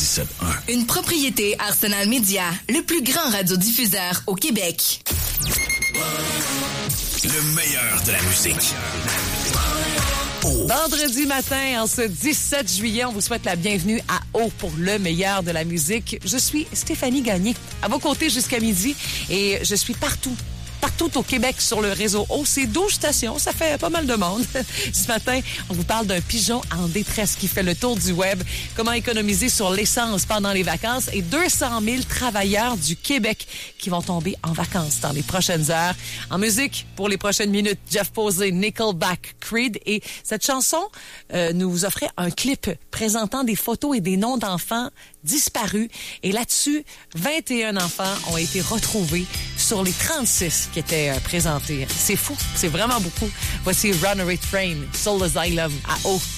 97.1. Une propriété Arsenal Media, le plus grand radiodiffuseur au Québec. Le meilleur de la musique. Vendredi matin, en ce 17 juillet, on vous souhaite la bienvenue à O pour le meilleur de la musique. Je suis Stéphanie Gagné, à vos côtés jusqu'à midi, et je suis partout au Québec sur le réseau O. C'est 12 stations, ça fait pas mal de monde. Ce matin, on vous parle d'un pigeon en détresse qui fait le tour du web, comment économiser sur l'essence pendant les vacances et 200 000 travailleurs du Québec qui vont tomber en vacances dans les prochaines heures. En musique, pour les prochaines minutes, Jeff Posey, Nickelback, Creed, et cette chanson nous offrait un clip présentant des photos et des noms d'enfants disparus. Et là-dessus, 21 enfants ont été retrouvés sur les 36 qui étaient présentés. C'est fou, c'est vraiment beaucoup. Voici Runaway Train, Soul Asylum à O.